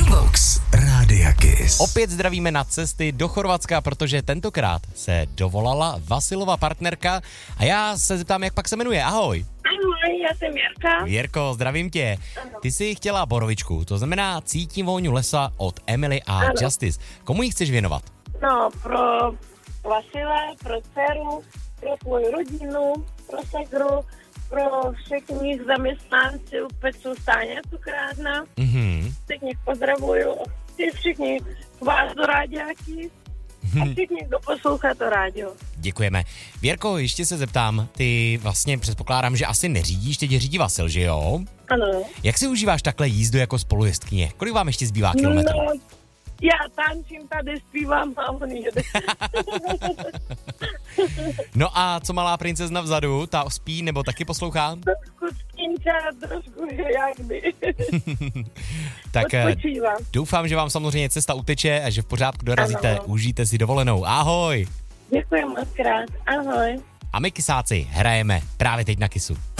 Box Rádia Kiss. Opět zdravíme na cesty do Chorvatska, protože tentokrát se dovolala Vasilova partnerka a já se zeptám, jak pak se jmenuje. Ahoj. Ahoj, já jsem Jirka. Jirko, zdravím tě. Ty jsi chtěla borovičku, to znamená Cítím vůni lesa od Emily a Justice. Komu ji chceš věnovat? No, pro Vasila, pro dceru, pro tvoju rodinu, pro segru, pro všechny zaměstnanci u Pecu Stáně Cukrárna. Všechny pozdravuju. Všichni vás do rádiáky a všichni, kdo poslouchá to rádio. Děkujeme. Věrko, ještě se zeptám, ty vlastně předpokládám, že asi neřídíš, teď řídí Vasil, že jo? Ano. Jak si užíváš takhle jízdu jako spolujezdkyně? Kolik vám ještě zbývá kilometrů? No, já tančím tady, zpívám a on jede. No a co malá princezna vzadu, ta spí nebo taky poslouchá? Trošku skinčá, trošku jak by. Tak odpočívá. doufám, že vám samozřejmě cesta uteče a že v pořádku dorazíte, Ano. užijte si dovolenou. Ahoj! Děkuji moc krát, ahoj. A my kysáci hrajeme právě teď na Kissu.